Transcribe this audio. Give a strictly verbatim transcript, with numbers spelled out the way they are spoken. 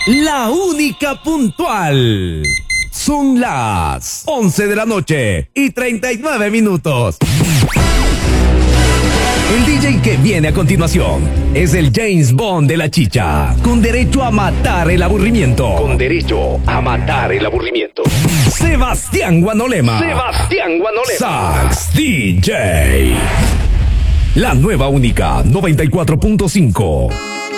La única puntual. Son las once de la noche y treinta y nueve minutos. El D J que viene a continuación es el James Bond de la chicha, con derecho a matar el aburrimiento. Con derecho a matar el aburrimiento. Sebastián Guanolema. Sebastián Guanolema. Sax D J. La nueva única noventa y cuatro punto cinco.